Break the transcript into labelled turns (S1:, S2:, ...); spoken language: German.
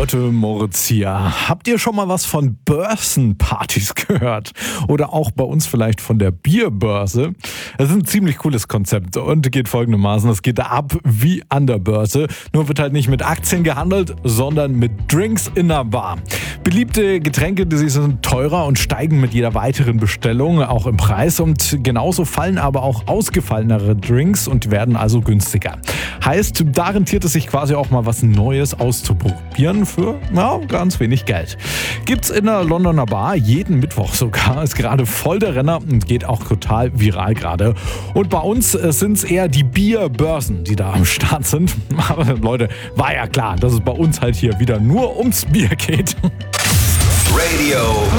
S1: Leute, Moritz hier. Habt ihr schon mal was von Börsenpartys gehört? Oder auch bei uns vielleicht von der Bierbörse? Das ist ein ziemlich cooles Konzept und geht folgendermaßen. Es geht ab wie an der Börse. Nur wird halt nicht mit Aktien gehandelt, sondern mit Drinks in der Bar. Beliebte Getränke, die sind teurer und steigen mit jeder weiteren Bestellung auch im Preis. Und genauso fallen aber auch ausgefallenere Drinks und werden also günstiger. Heißt, da rentiert es sich quasi auch mal was Neues auszuprobieren für ganz wenig Geld. Gibt's in der Londoner Bar, jeden Mittwoch sogar, ist gerade voll der Renner und geht auch total viral gerade. Und bei uns sind es eher die Bierbörsen, die da am Start sind. Aber Leute, war ja klar, dass es bei uns halt hier wieder nur ums Bier geht.
S2: Radio